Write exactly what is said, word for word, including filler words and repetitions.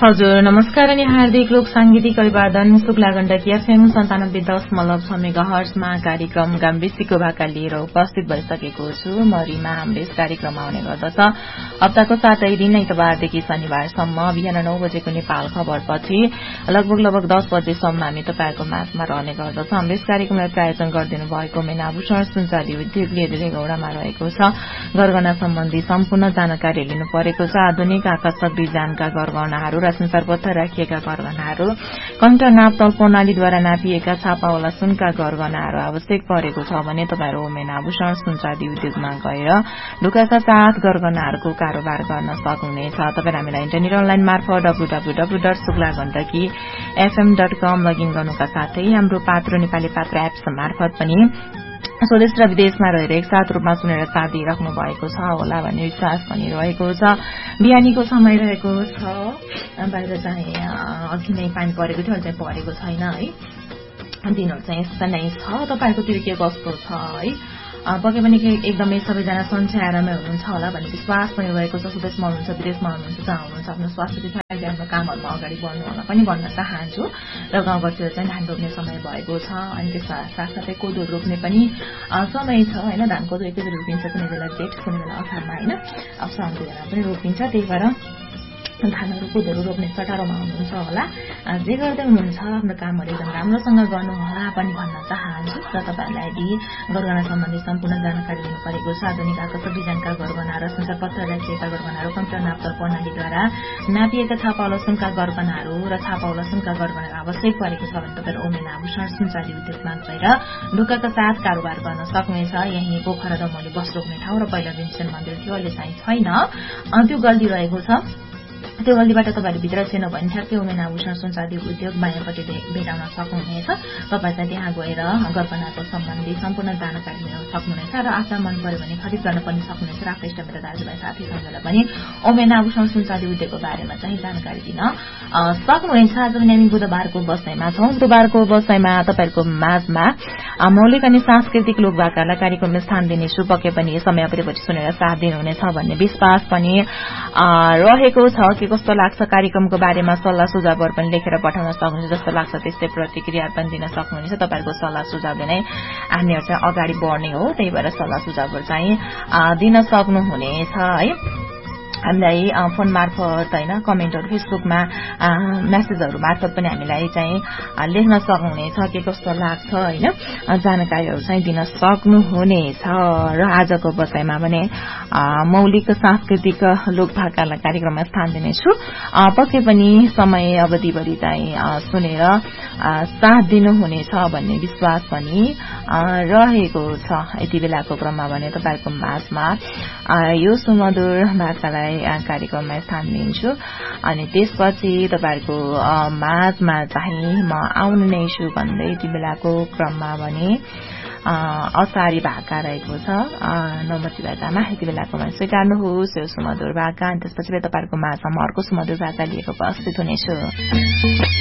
हजुर नमस्कार अनि हार्दिक लोक सांगीतिक अभिवादन शुक्ला गण्डकी एफएम सन्तानब्बे दशमलव छ मेगाहर्जमा कार्यक्रम गाम्बेसीको भाका लिएर उपस्थित भइसकेको छु। म रिमा। हाम्रो यस कार्यक्रम आउने गर्दछ हप्ताको सातै दिन आइतबारदेखि शनिबारसम्म बिहान नौ बजेको नेपाल खबरपछि लगभग लगभग दस बजेसम्म हामी तपाईको माझमा रहने गर्दछ। हाम्रो यस कार्यक्रमलाई प्रायोजन गरिदिनु भएको मेनाभूषण सुनचाँदी उद्योगले धेरैगौडामा रहेको छ। गरगहना सम्बन्धी सम्पूर्ण जानकारी लिनु परेको छ। आधुनिक आकर्षक डिजाइनका गरगहनाहरू र संसारपत्थर राखिएका गरगहनाहरू कम्प्युटर नापतोल प्रणालीद्वारा नापिएका छापावाला सुनका गरगहनाहरू आवश्यक परेको छ भने तपाईहरू ओमेन आभूषण सुनचाँदी उद्योगमा गएर ढुकाका साथ गरगहनाहरूको कारोबार गर्न सक्नुहुनेछ। तपाईँ हामीलाई इन्टरनेट अनलाइन मार्फत W W W dot Shukla Gandaki FM dot com login गर्नुका साथै हाम्रो पात्रो नेपाली पात्र एप्स मार्फत पनि स्वदेश र विदेशमा रहेर एकसाथ रूपमा सुनेर साथ दिइराख्नु भएको छ होला भन्ने विश्वास पनि रहेको छ। बिहानीको समय रहेको छ, बाहिर चाहिँ अघि नै पानी परेको थियो, अहिले चाहिँ परेको छैन है। दिनहरू चाहिँ यस्तो नै छ। तपाईँहरूकोतिर के कस्तो छ है? पक्कै पनि एकदमै सबैजना सन्चै आरामै हुनुहुन्छ होला भन्ने विश्वास पनि रहेको छ। स्वदेशमा हुनुहुन्छ, विदेशमा हुनुहुन्छ, जहाँ हुनुहुन्छ आफ्नो स्वास्थ्यको ख्याल आफ्नो कामहरूमा अगाडि बढ्नु होला पनि भन्न चाहन्छु। र गाउँघरतिर चाहिँ धान रोप्ने समय भएको छ अनि त्यसमा साथसाथै कोदो रोप्ने पनि समय छ होइन। धान कोदो एक रोपिन्छ, कुनै बेला जेठ, कुनै बेला असारमा होइन, अब साउनको बेला पनि रोपिन्छ। त्यही भएर धानहरू कोदोहरू रोप्ने सटारोमा हुनुहुन्छ होला। जे गर्दै हुनुहुन्छ आफ्नो कामहरू एकदम राम्रोसँग गर्नुहोला पनि भन्न चाहन्छु। र तपाईँहरूलाई यदि गरगहना सम्बन्धी सम्पूर्ण जानकारी लिनु परेको छ, आधुनिक आकर्षक डिजाइनका गरगहना र संसारपत्थर राखिएका गरगहनाहरू कम्प्युटर नापतोल प्रणालीद्वारा नापिएका छापावाला सुनका गरगहनाहरू र छापावाला सुनका गरगहनाहरू आवश्यक परेको छ भने तपाईँ ओमेन आभूषण सुनचाँदी उद्योगमा गएर ढुकाका साथ कारोबार गर्न सक्नुहुनेछ। यही पोखरा दमौली बस रोक्ने ठाउँ र पहिला भीमसेन मन्दिर थियो, अहिले चाहिँ छैन, त्यो गल्ती रहेको छ। त्यो गल्तीबाट तपाईँहरू भित्र छैन भने ठ्याक्कै ओमेन आभूषण सुनचाँदी उद्योग बायाँपट्टि भेटाउन सक्नुहुनेछ। तपाईँ चाहिँ त्यहाँ गएर गरगहनाको सम्बन्धी सम्पूर्ण जानकारी लिन सक्नुहुनेछ र आफूलाई मन पर्यो भने खरिद गर्न पनि सक्नुहुनेछ। र आफ्नो इष्टमित्र दाजुभाइ साथीसँगलाई पनि ओमेन आभूषण सुनचाँदी उद्योगको बारेमा चाहिँ जानकारी दिन सक्नुहुनेछ। आज पनि हामी बुधबारको बसाइमा छौँ। बुधबारको बसाइमा तपाईँहरूको माझमा मौलिक अनि सांस्कृतिक लोकभाकालाई कार्यक्रममा स्थान दिनेछु। पक्कै पनि समय अवधिपछि सुनेर साथ दिनुहुनेछ भन्ने विश्वास पनि रहेको छ। के कस्तो लाग्छ कार्यक्रमको बारेमा सल्लाह सुझावहरू पनि लेखेर पठाउन सक्नुहुन्छ। जस्तो लाग्छ त्यस्तै प्रतिक्रिया पनि दिन सक्नुहुनेछ। तपाईँहरूको सल्लाह सुझावले नै हामीहरू चाहिँ अगाडि बढ्ने हो। त्यही भएर सल्लाह सुझावहरू चाहिँ दिन सक्नुहुनेछ है। हामीलाई फोन मार्फत होइन, कमेन्टहरू फेसबुकमा मेसेजहरू मार्फत पनि हामीलाई चाहिँ लेख्न सक्नुहुनेछ। के कस्तो लाग्छ होइन, जानकारीहरू चाहिँ दिन सक्नुहुनेछ। र आजको बसाइमा भने मौलिक सांस्कृतिक लोकभाकालाई कार्यक्रममा स्थान दिनेछु। पक्कै पनि समय अवधिभरि चाहिँ सुनेर साथ दिनुहुनेछ भन्ने विश्वास पनि रहेको छ। यति बेलाको क्रममा भने तपाईँहरूको माझमा यो सुमधुर भाकालाई कार्यक्रममा स्थान दिन्छु अनि त्यसपछि तपाईँहरूको माझमा चाहिँ म आउनु नै छु भन्दै यति बेलाको क्रममा भने असारी भाका रहेको छ नौमती भाकामा। यति बेलाको भने स्वीकार्नुहोस् यो सुमधुर भाका। अनि त्यसपछि तपाईँहरूको माझमा म अर्को सुमधुर भाका लिएको उपस्थित हुनेछु।